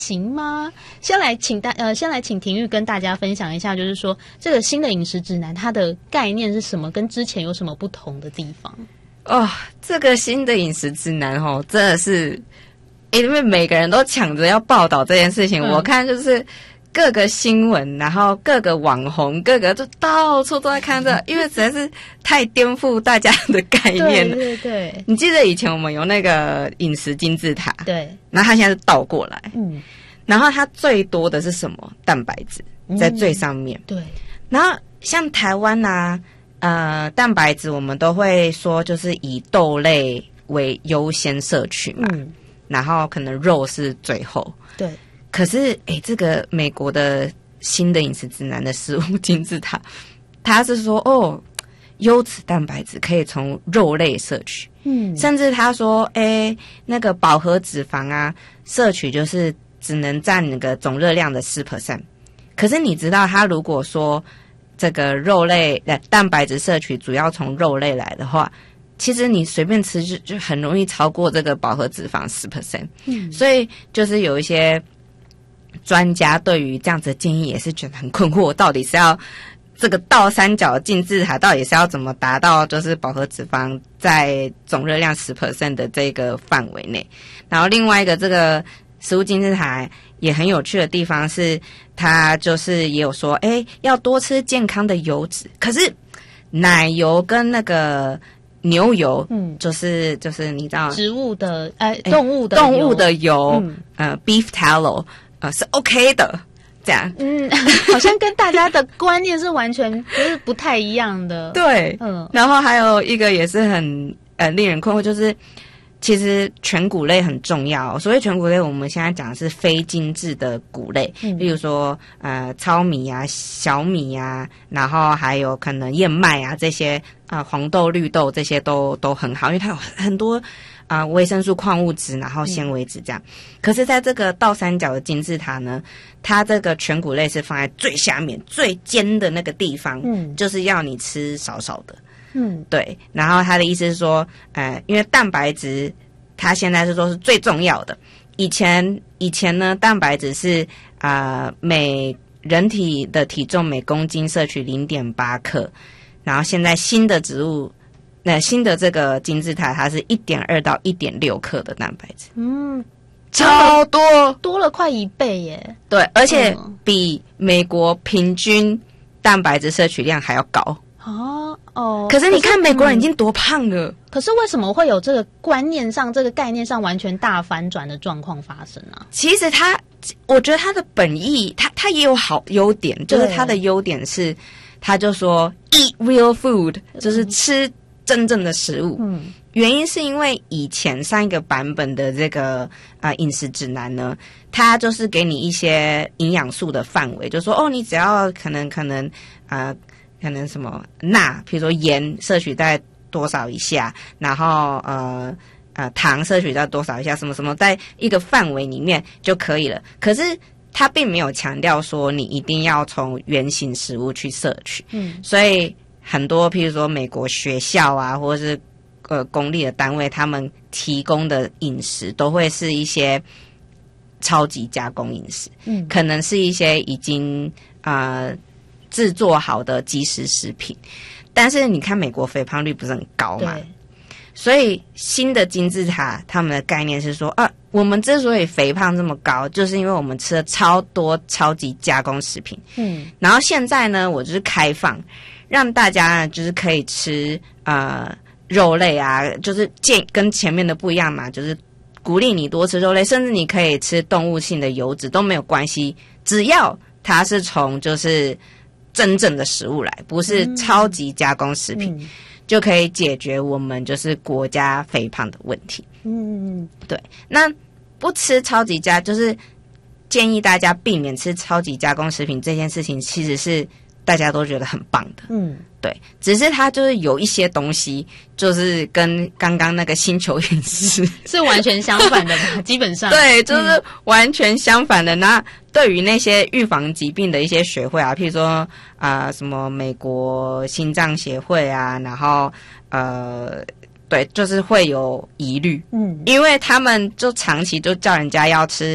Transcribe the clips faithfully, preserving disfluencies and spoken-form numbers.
行吗？先来请大呃，先来请婷玉跟大家分享一下，就是说这个新的饮食指南它的概念是什么，跟之前有什么不同的地方？ 哦，这个新的饮食指南哦，真的是，因为每个人都抢着要报道这件事情，嗯、我看就是各个新闻，然后各个网红，各个就到处都在看这，因为实在是太颠覆大家的概念了。 对对对， 你记得以前我们有那个饮食金字塔， 对， 然后它现在是倒过来， 嗯， 然后它最多的是什么？蛋白质在最上面， 嗯、对， 然后像台湾啊。呃，蛋白质我们都会说，就是以豆类为优先摄取嘛，嗯、然后可能肉是最后。 对。 可是，诶，这个美国的新的饮食指南的食物金字塔，它是说，哦，优质蛋白质可以从肉类摄取，嗯，甚至他说，诶，那个饱和脂肪啊，摄取就是只能占那个总热量的 百分之四。可是你知道，他如果说这个肉类呃蛋白质摄取主要从肉类来的话，其实你随便吃就就很容易超过这个饱和脂肪 百分之十。嗯，所以就是有一些专家对于这样子的建议也是觉得很困惑，到底是要这个倒三角金字塔到底是要怎么达到就是饱和脂肪在总热量 百分之十 的这个范围内。然后另外一个这个食物金字塔也很有趣的地方是，它就是也有说，哎，要多吃健康的油脂。可是奶油跟那个牛油，嗯，就是就是你知道， 植物的，哎，动物的油动物的油，嗯、呃 ，beef tallow， 呃，是 OK 的，这样， 嗯，好像跟大家的观念是完全就是不太一样的， 对，嗯，然后还有一个也是很呃令人困惑，就是。其实全谷类很重要，所谓全谷类，我们现在讲的是非精致的谷类，嗯、例如说呃糙米啊、小米啊，然后还有可能燕麦啊这些啊、呃、黄豆、绿豆这些都都很好，因为它有很多啊、呃、维生素、矿物质，然后纤维质这样。嗯、可是在这个倒三角的金字塔呢，它这个全谷类是放在最下面、最尖的那个地方，嗯，就是要你吃少少的。嗯，对，然后他的意思是说，呃，因为蛋白质它现在是说是最重要的。以前以前呢，蛋白质是啊、呃、每人体的体重每公斤摄取 零点八 克，然后现在新的植物，那、呃、新的这个金字塔它是 一点二 到 一点六 克的蛋白质，嗯，超多， 多了快一倍耶。 对，而且比美国平均蛋白质摄取量还要高。 哦哦， 可是你看美国人已经多胖了， 可是为什么会有这个观念上、这个概念上完全大反转的状况发生呢、啊？ 其实他，我觉得他的本意，他他也有好优点，就是他的优点是，他就说 eat real food， 就是吃真正的食物。嗯，原因是因为以前上一个版本的这个啊、呃、饮食指南呢，它就是给你一些营养素的范围，就说哦，你只要可能可能啊。呃可能什么钠，比如说盐摄取在多少以下，然后呃呃糖摄取在多少以下，什么什么，在一个范围里面就可以了。可是它并没有强调说你一定要从原型食物去摄取，嗯，所以很多譬如说美国学校啊，或者是呃公立的单位，他们提供的饮食都会是一些超级加工饮食，嗯，可能是一些已经呃。制作好的即食食品，但是你看美国肥胖率不是很高嘛？所以新的金字塔他们的概念是说，啊，我们之所以肥胖这么高，就是因为我们吃了超多超级加工食品。嗯，然后现在呢，我就是开放，让大家呢就是可以吃呃肉类啊，就是建跟前面的不一样嘛，就是鼓励你多吃肉类，甚至你可以吃动物性的油脂都没有关系，只要它是从就是真正的食物来，不是超级加工食品，嗯、就可以解决我们就是国家肥胖的问题。嗯，对。那不吃超级加，就是建议大家避免吃超级加工食品这件事情，其实是大家都觉得很棒的。嗯，对。只是它就是有一些东西，就是跟刚刚那个星球饮食是完全相反的吧？基本上对，就是完全相反的。那对于那些预防疾病的一些学会啊，譬如说啊、呃，什么美国心脏协会啊，然后呃，对，就是会有疑虑，嗯，因为他们就长期就叫人家要吃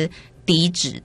低脂